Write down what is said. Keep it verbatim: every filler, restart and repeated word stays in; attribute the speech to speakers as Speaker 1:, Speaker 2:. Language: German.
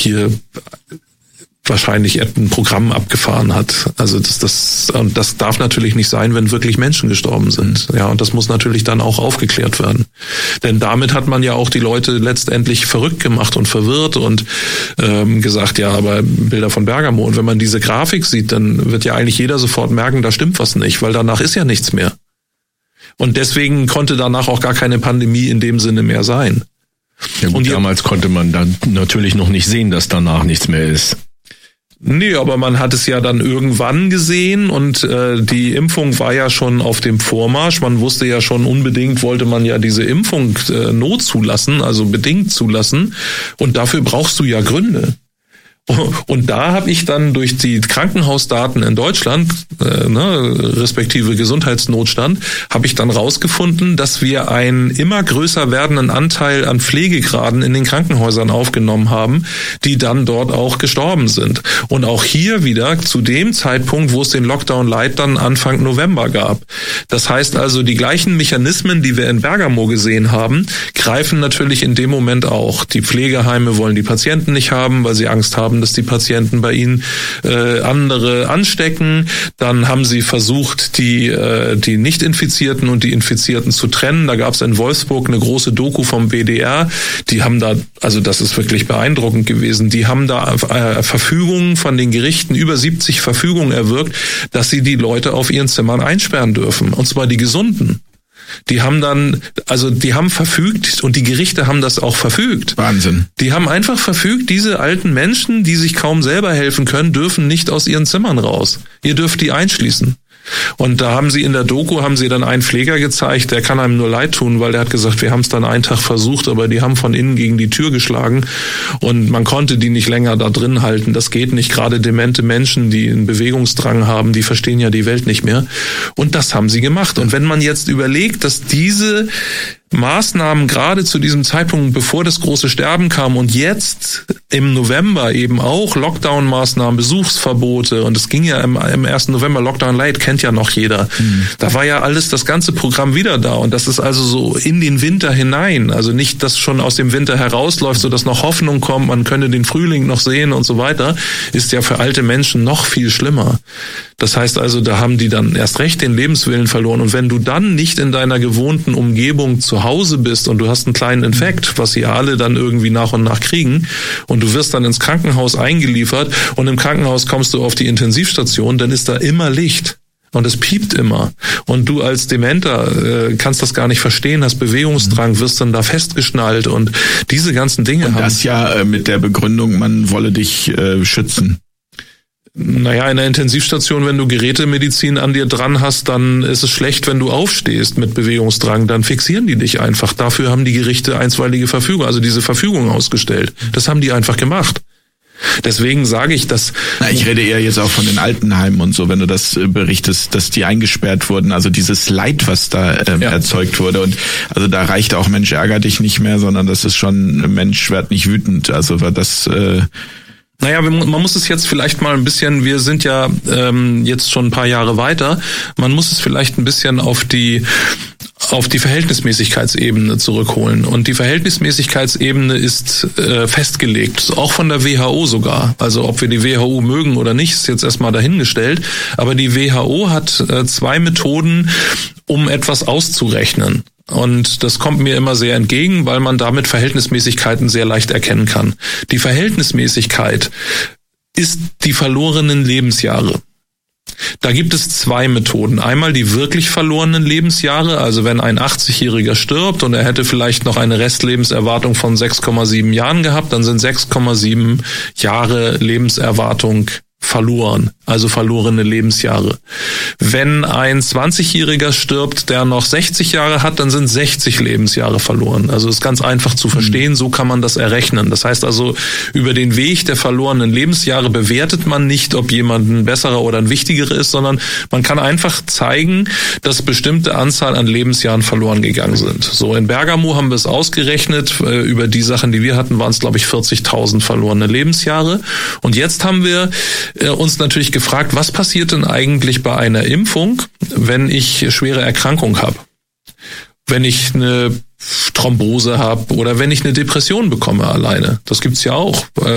Speaker 1: hier wahrscheinlich ein Programm abgefahren hat. Also das, das, und das darf natürlich nicht sein, wenn wirklich Menschen gestorben sind. Ja, und das muss natürlich dann auch aufgeklärt werden. Denn damit hat man ja auch die Leute letztendlich verrückt gemacht und verwirrt und ähm, gesagt, ja, aber Bilder von Bergamo. Und wenn man diese Grafik sieht, dann wird ja eigentlich jeder sofort merken, da stimmt was nicht, weil danach ist ja nichts mehr. Und deswegen konnte danach auch gar keine Pandemie in dem Sinne mehr sein.
Speaker 2: Ja, gut, und damals konnte man dann natürlich noch nicht sehen, dass danach nichts mehr ist.
Speaker 1: Nee, aber man hat es ja dann irgendwann gesehen und äh, die Impfung war ja schon auf dem Vormarsch. Man wusste ja schon, unbedingt wollte man ja diese Impfung äh, not zulassen, also bedingt zulassen. Und dafür brauchst du ja Gründe. Und da habe ich dann durch die Krankenhausdaten in Deutschland, äh, ne, respektive Gesundheitsnotstand, habe ich dann rausgefunden, dass wir einen immer größer werdenden Anteil an Pflegegraden in den Krankenhäusern aufgenommen haben, die dann dort auch gestorben sind. Und auch hier wieder zu dem Zeitpunkt, wo es den Lockdown Light dann Anfang November gab. Das heißt also, die gleichen Mechanismen, die wir in Bergamo gesehen haben, greifen natürlich in dem Moment auch. Die Pflegeheime wollen die Patienten nicht haben, weil sie Angst haben, dass die Patienten bei ihnen äh, andere anstecken. Dann haben sie versucht, die äh, die Nicht-Infizierten und die Infizierten zu trennen. Da gab es in Wolfsburg eine große Doku vom W D R. Die haben da, also das ist wirklich beeindruckend gewesen, die haben da äh, Verfügungen von den Gerichten, über siebzig Verfügungen erwirkt, dass sie die Leute auf ihren Zimmern einsperren dürfen. Und zwar die Gesunden. Die haben dann, also die haben verfügt und die Gerichte haben das auch verfügt.
Speaker 2: Wahnsinn.
Speaker 1: Die haben einfach verfügt, diese alten Menschen, die sich kaum selber helfen können, dürfen nicht aus ihren Zimmern raus. Ihr dürft die einschließen. Und da haben sie in der Doku, haben sie dann einen Pfleger gezeigt, der kann einem nur leid tun, weil der hat gesagt, wir haben es dann einen Tag versucht, aber die haben von innen gegen die Tür geschlagen und man konnte die nicht länger da drin halten. Das geht nicht. Gerade demente Menschen, die einen Bewegungsdrang haben, die verstehen ja die Welt nicht mehr. Und das haben sie gemacht. Und wenn man jetzt überlegt, dass diese Maßnahmen gerade zu diesem Zeitpunkt, bevor das große Sterben kam und jetzt im November eben auch Lockdown-Maßnahmen, Besuchsverbote und es ging ja im, im ersten November, Lockdown Light kennt ja noch jeder. Mhm. Da war ja alles, das ganze Programm wieder da und das ist also so in den Winter hinein, also nicht, dass schon aus dem Winter herausläuft, so dass noch Hoffnung kommt, man könne den Frühling noch sehen und so weiter, ist ja für alte Menschen noch viel schlimmer. Das heißt also, da haben die dann erst recht den Lebenswillen verloren und wenn du dann nicht in deiner gewohnten Umgebung zu Hause bist und du hast einen kleinen Infekt, was sie alle dann irgendwie nach und nach kriegen und du wirst dann ins Krankenhaus eingeliefert und im Krankenhaus kommst du auf die Intensivstation, dann ist da immer Licht. Und es piept immer. Und du als Dementer äh, kannst das gar nicht verstehen, hast Bewegungsdrang, wirst dann da festgeschnallt und diese ganzen Dinge
Speaker 2: und
Speaker 1: haben...
Speaker 2: das ja äh, mit der Begründung, man wolle dich äh, schützen.
Speaker 1: Naja, in der Intensivstation, wenn du Gerätemedizin an dir dran hast, dann ist es schlecht, wenn du aufstehst mit Bewegungsdrang. Dann fixieren die dich einfach. Dafür haben die Gerichte einstweilige Verfügung, also diese Verfügung ausgestellt. Das haben die einfach gemacht. Deswegen sage ich, dass...
Speaker 2: Na, ich rede eher jetzt auch von den Altenheimen und so, wenn du das berichtest, dass die eingesperrt wurden. Also dieses Leid, was da ähm, ja. erzeugt wurde. Und also da reicht auch Mensch, ärger dich nicht mehr, sondern das ist schon Mensch, werd nicht wütend. Also war das... Äh,
Speaker 1: Naja, man muss es jetzt vielleicht mal ein bisschen, wir sind ja ähm, jetzt schon ein paar Jahre weiter, man muss es vielleicht ein bisschen auf die auf die Verhältnismäßigkeitsebene zurückholen. Und die Verhältnismäßigkeitsebene ist äh, festgelegt, auch von der W H O sogar. Also ob wir die W H O mögen oder nicht, ist jetzt erstmal dahingestellt. Aber die W H O hat äh, zwei Methoden, um etwas auszurechnen. Und das kommt mir immer sehr entgegen, weil man damit Verhältnismäßigkeiten sehr leicht erkennen kann. Die Verhältnismäßigkeit ist die verlorenen Lebensjahre. Da gibt es zwei Methoden. Einmal die wirklich verlorenen Lebensjahre, also wenn ein achtzigjähriger stirbt und er hätte vielleicht noch eine Restlebenserwartung von sechs Komma sieben Jahren gehabt, dann sind sechs Komma sieben Jahre Lebenserwartung verloren, also verlorene Lebensjahre. Wenn ein zwanzigjähriger stirbt, der noch sechzig Jahre hat, dann sind sechzig Lebensjahre verloren. Also ist ganz einfach zu verstehen, so kann man das errechnen. Das heißt also, über den Weg der verlorenen Lebensjahre bewertet man nicht, ob jemand ein besserer oder ein wichtigerer ist, sondern man kann einfach zeigen, dass bestimmte Anzahl an Lebensjahren verloren gegangen sind. So, in Bergamo haben wir es ausgerechnet, über die Sachen, die wir hatten, waren es, glaube ich, vierzigtausend verlorene Lebensjahre. Und jetzt haben wir uns natürlich gefragt, was passiert denn eigentlich bei einer Impfung, wenn ich schwere Erkrankung habe? Wenn ich eine Thrombose habe oder wenn ich eine Depression bekomme alleine. Das gibt's ja auch.